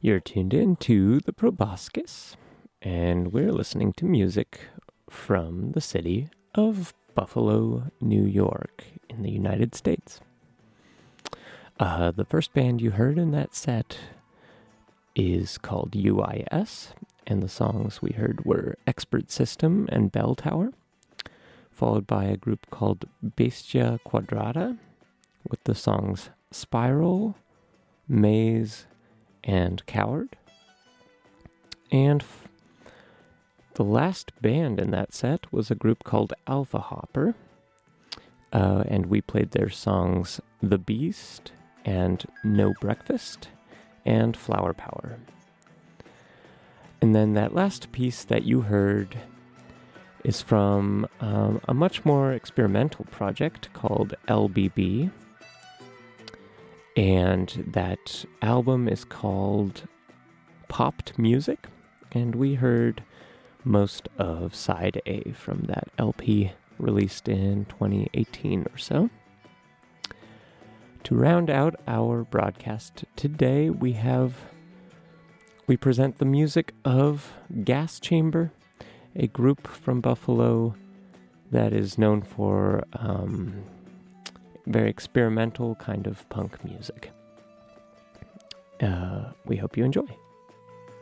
You're tuned in to the Proboscis, and we're listening to music from the city of Buffalo, New York, in the United States. The first band you heard in that set is called UIS, and the songs we heard were Expert System and Bell Tower, followed by a group called Bestia Quadrata with the songs Spiral, Maze, and Coward. And the last band in that set was a group called Alpha Hopper, and we played their songs The Beast and No Breakfast and Flower Power. And then that last piece that you heard is from a much more experimental project called LBB. And that album is called Popped Music, and we heard most of Side A from that LP released in 2018 or so. To round out our broadcast today, we present the music of Gas Chamber, a group from Buffalo that is known for very experimental kind of punk music. We hope you enjoy.